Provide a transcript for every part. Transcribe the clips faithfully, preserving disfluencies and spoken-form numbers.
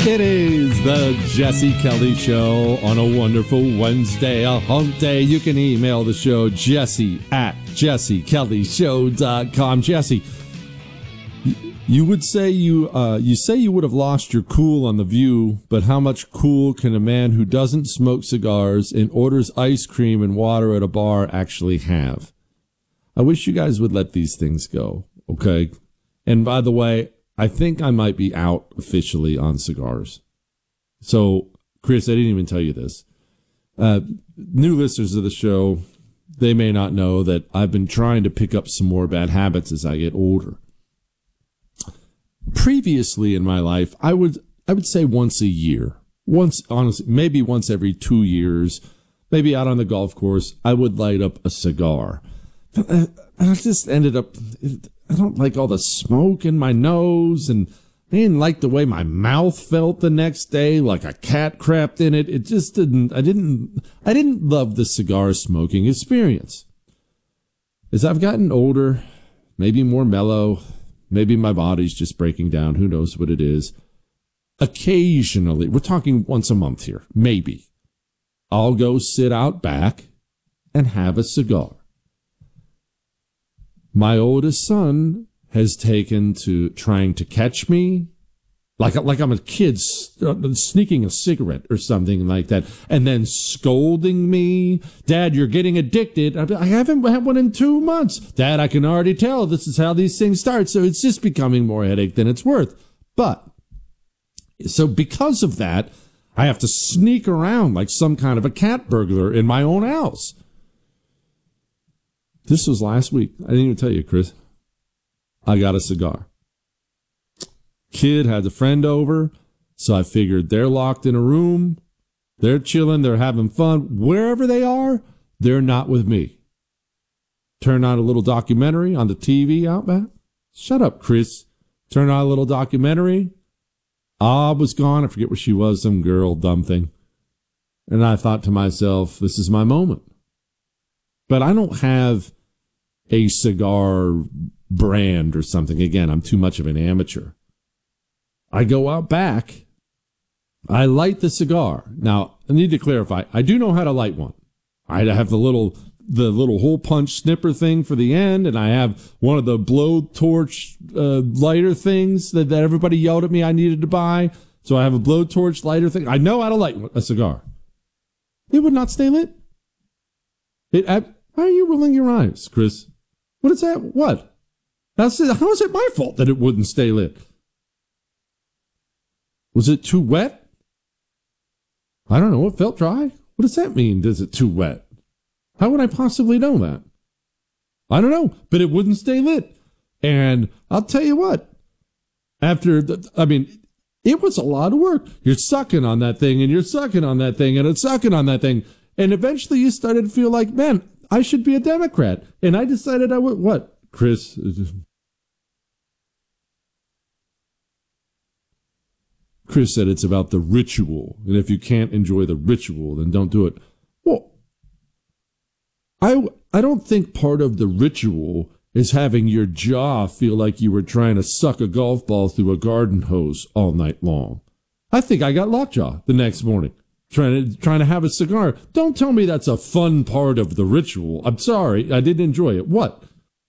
It is the Jesse Kelly Show on a wonderful Wednesday, a hump day. You can email the show, Jesse at jesse kelly show dot com. Jesse, you would say you uh, you say you would have lost your cool on The View, but how much cool can a man who doesn't smoke cigars and orders ice cream and water at a bar actually have? I wish you guys would let these things go, okay? And by the way, I think I might be out officially on cigars. So, Chris, I didn't even tell you this. Uh, new listeners of the show, they may not know that I've been trying to pick up some more bad habits as I get older. Previously in my life, I would I would say once a year, once honestly, maybe once every two years, maybe out on the golf course, I would light up a cigar. But I, I just ended up. I don't like all the smoke in my nose, and I didn't like the way my mouth felt the next day, like a cat crapped in it. It just didn't, I didn't, I didn't love the cigar smoking experience. As I've gotten older, maybe more mellow, maybe my body's just breaking down, who knows what it is. Occasionally, we're talking once a month here, maybe, I'll go sit out back and have a cigar. My oldest son has taken to trying to catch me like, like I'm a kid sneaking a cigarette or something like that, and then scolding me. Dad, you're getting addicted. I haven't had one in two months. Dad, I can already tell this is how these things start. So it's just becoming more headache than it's worth. But so because of that, I have to sneak around like some kind of a cat burglar in my own house. This was last week. I didn't even tell you, Chris. I got a cigar. Kid had a friend over, so I figured they're locked in a room. They're chilling. They're having fun. Wherever they are, they're not with me. Turn on a little documentary on the T V out back. Shut up, Chris. Turn on a little documentary. Ah was gone. I forget where she was, some girl, dumb thing. And I thought to myself, this is my moment. But I don't have a cigar brand or something. Again, I'm too much of an amateur. I go out back. I light the cigar. Now, I need to clarify. I do know how to light one. I have the little the little hole punch snipper thing for the end, and I have one of the blow torch uh, lighter things that, that everybody yelled at me I needed to buy. So I have a blow torch lighter thing. I know how to light a cigar. It would not stay lit. It, I, why are you rolling your eyes, Chris? What is that? What? That's, how is it my fault that it wouldn't stay lit? Was it too wet? I don't know. It felt dry. What does that mean? Is it too wet? How would I possibly know that? I don't know, but it wouldn't stay lit. And I'll tell you what, after, the, I mean, it was a lot of work. You're sucking on that thing, and you're sucking on that thing, and it's sucking on that thing. And eventually you started to feel like, man, I should be a Democrat. And I decided I would, what, Chris? Chris said it's about the ritual. And if you can't enjoy the ritual, then don't do it. Well, I, I don't think part of the ritual is having your jaw feel like you were trying to suck a golf ball through a garden hose all night long. I think I got lockjaw the next morning. Trying to, trying to have a cigar. Don't tell me that's a fun part of the ritual. I'm sorry. I didn't enjoy it. What?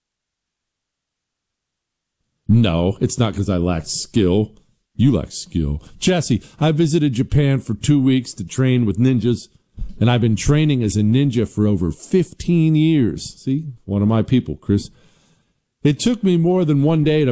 No, it's not because I lack skill. You lack skill. Jesse, I visited Japan for two weeks to train with ninjas, and I've been training as a ninja for over fifteen years. See? One of my people, Chris. It took me more than one day to